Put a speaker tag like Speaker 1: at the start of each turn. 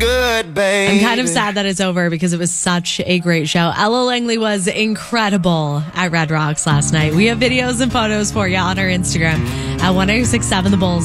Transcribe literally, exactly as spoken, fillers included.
Speaker 1: good, baby.
Speaker 2: I'm kind of sad that it's over because it was such a great show. Ella Langley was incredible at Red Rocks last night. We have videos and photos for you on our Instagram at one oh six seven The Bulls.